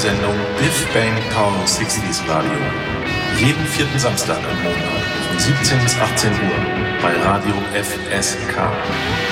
Sendung Biff Bang Power 60s Radio. Jeden vierten Samstag im Monat von 17 bis 18 Uhr bei Radio FSK.